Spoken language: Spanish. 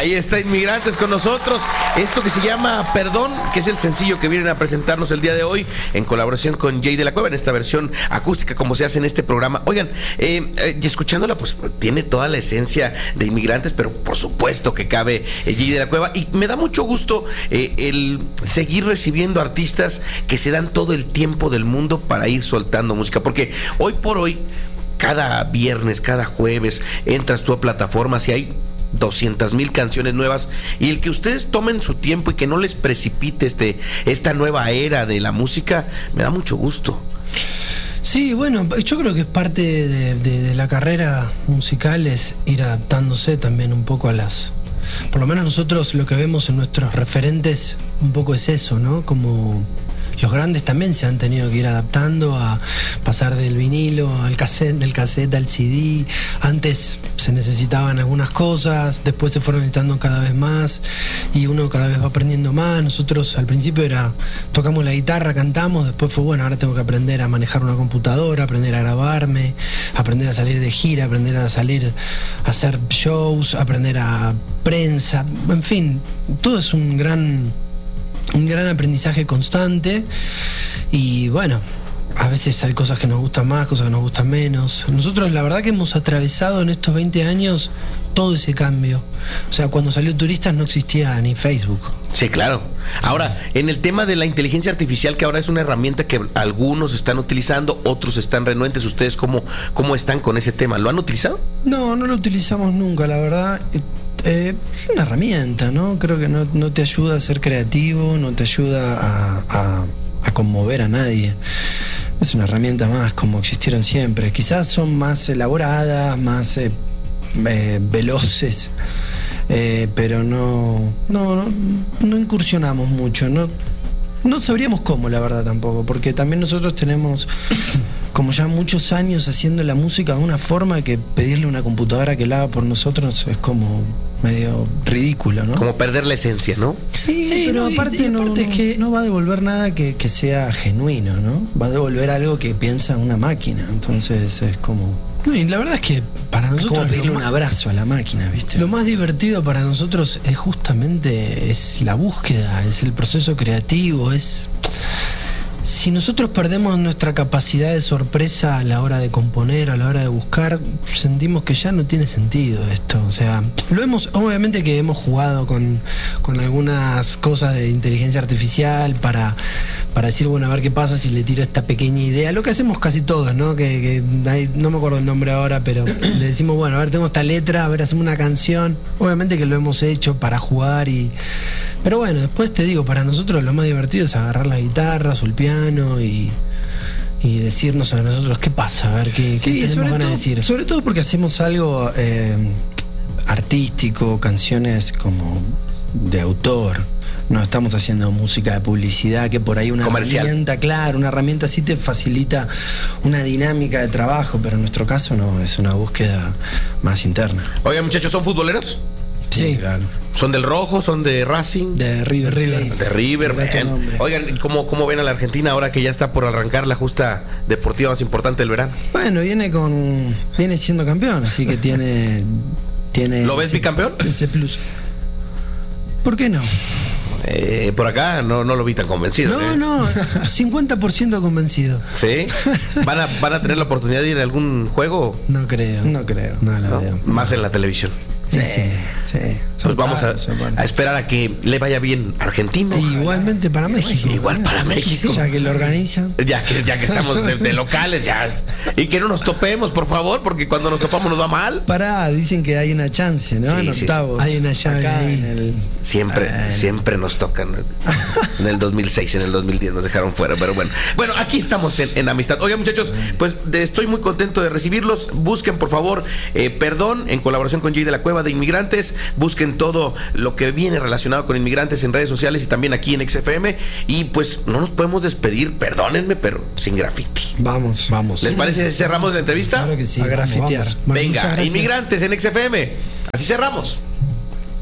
Ahí está Inmigrantes con nosotros. Esto que se llama Perdón, que es el sencillo que vienen a presentarnos el día de hoy en colaboración con Jay de la Cueva en esta versión acústica como se hace en este programa. Oigan, y escuchándola pues tiene toda la esencia de Inmigrantes, pero por supuesto que cabe Jay de la Cueva, y me da mucho gusto el seguir recibiendo artistas que se dan todo el tiempo del mundo para ir soltando música, porque hoy por hoy cada viernes, cada jueves entras tú a plataformas y hay 200,000 canciones nuevas, y el que ustedes tomen su tiempo y que no les precipite esta nueva era de la música, me da mucho gusto. Sí, bueno, yo creo que es parte de la carrera musical, es ir adaptándose también un poco a las... Por lo menos nosotros lo que vemos en nuestros referentes un poco es eso, ¿no? Como los grandes también se han tenido que ir adaptando a pasar del vinilo al cassette, del cassette al CD. Antes se necesitaban algunas cosas, después se fueron necesitando cada vez más y uno cada vez va aprendiendo más. Nosotros al principio tocamos la guitarra, cantamos, después fue bueno, ahora tengo que aprender a manejar una computadora, aprender a grabarme, aprender a salir de gira, aprender a salir a hacer shows, aprender a prensa, en fin, todo es un gran aprendizaje constante. Y bueno, a veces hay cosas que nos gustan más, cosas que nos gustan menos. Nosotros la verdad que hemos atravesado en estos 20 años todo ese cambio. O sea, cuando salió Turistas no existía ni Facebook. Sí, claro. Ahora, en el tema de la inteligencia artificial, que ahora es una herramienta que algunos están utilizando, otros están renuentes, ¿ustedes cómo están con ese tema? ¿Lo han utilizado? No lo utilizamos nunca, la verdad. Es una herramienta, ¿no? Creo que no te ayuda a ser creativo, no te ayuda a conmover a nadie. Es una herramienta más, como existieron siempre. Quizás son más elaboradas, más veloces, pero no incursionamos mucho. No sabríamos cómo, la verdad, tampoco, porque también nosotros tenemos como ya muchos años haciendo la música de una forma que pedirle a una computadora que la haga por nosotros es como medio ridículo, ¿no? Como perder la esencia, ¿no? Sí, pero aparte es que no va a devolver nada que sea genuino, ¿no? Va a devolver algo que piensa una máquina, entonces es como... No, y la verdad es que para nosotros es como pedirle un abrazo a la máquina, ¿viste? Lo más divertido para nosotros es justamente la búsqueda, es el proceso creativo, es... Si nosotros perdemos nuestra capacidad de sorpresa a la hora de componer, a la hora de buscar, sentimos que ya no tiene sentido esto. O sea, obviamente que hemos jugado con algunas cosas de inteligencia artificial para decir, bueno, a ver qué pasa si le tiro esta pequeña idea. Lo que hacemos casi todos, ¿no? No me acuerdo el nombre ahora, pero le decimos, bueno, a ver, tengo esta letra, a ver, hacemos una canción. Obviamente que lo hemos hecho para jugar pero bueno, después te digo, para nosotros lo más divertido es agarrar la guitarra, el piano y decirnos a nosotros qué pasa, a ver qué tenemos ganas de decir. Sobre todo porque hacemos algo artístico, canciones como de autor. No estamos haciendo música de publicidad, que por ahí una herramienta, claro, una herramienta sí te facilita una dinámica de trabajo, pero en nuestro caso no, es una búsqueda más interna. Oigan, muchachos, ¿son futboleros? Sí, claro. ¿Son del Rojo? ¿Son de Racing? De River. De River. Oigan, ¿cómo ven a la Argentina ahora que ya está por arrancar la justa deportiva más importante del verano? Bueno, viene siendo campeón, así que tiene ¿Lo ves bicampeón? Ese plus. ¿Por qué no? Por acá no lo vi tan convencido. No, 50% convencido. ¿Sí? ¿Van a tener la oportunidad de ir a algún juego? No creo. No la veo. Más en la televisión. Sí. Pues vamos a esperar a que le vaya bien a Argentina. Igualmente para México. Igual para México. Ya que lo organizan. Ya que estamos de locales, ya. Y que no nos topemos, por favor, porque cuando nos topamos nos va mal. Dicen que hay una chance, ¿no? En octavos. Hay una llave ahí. Siempre nos tocan. En el 2006, en el 2010 nos dejaron fuera, pero bueno. Bueno, aquí estamos en Amistad. Oigan, muchachos, pues estoy muy contento de recibirlos. Busquen, por favor, Perdón, en colaboración con Jay de la Cueva de Inmigrantes. Busquen todo lo que viene relacionado con Inmigrantes en redes sociales y también aquí en XFM. Y pues no nos podemos despedir, perdónenme, pero sin graffiti. Vamos. ¿Les parece si cerramos la entrevista? Claro que sí. A grafitear. Bueno, venga, Inmigrantes en XFM. Así cerramos.